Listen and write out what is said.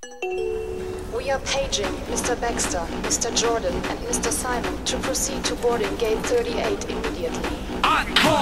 We are paging Mr. Baxter, Mr. Jordan, and Mr. Simon to proceed to boarding gate 38 immediately. On board!